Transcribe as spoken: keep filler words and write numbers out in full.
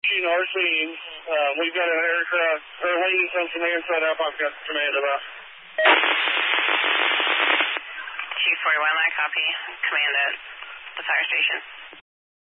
Chief Northsea, uh, we've got an aircraft, or waiting some command set up. I've got command of that. Chief forty-one, I copy. Command at the fire station.